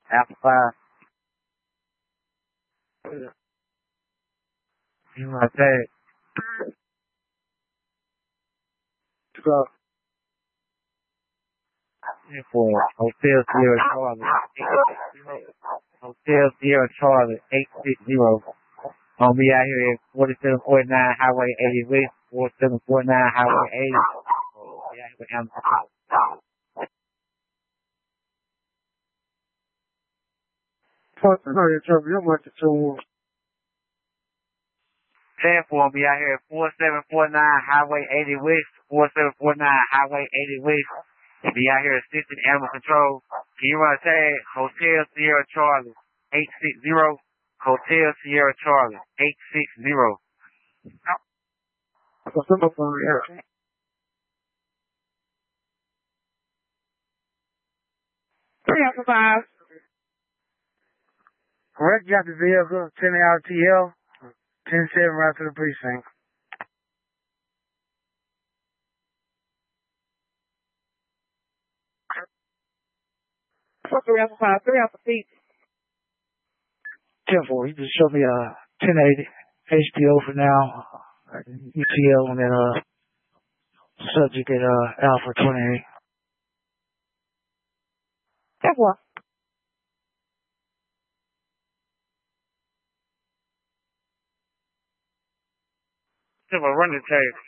Alpha 5. You want to say go for Hotel Sierra Charlie 860. Hotel Sierra Charlie 860. Gonna be out here at 4749 Highway 80 West, 4749 Highway 80. Yeah, with Amazon. Therefore, be out here at 4749 Highway 80 West, 4749 Highway 80 West. Be out here assisting animal control. Can you run a tag? Hotel Sierra Charlie 860. Hotel Sierra Charlie 860. Correct, got the vehicle, 10 out TL, 10-7 right to the precinct. Fuck 3 Alpha 5, 3 Alpha 8. 10-4, he just showed me a 1080 HBO for now, ETL, and then subject at Alpha 28. 10-4. Run the tape.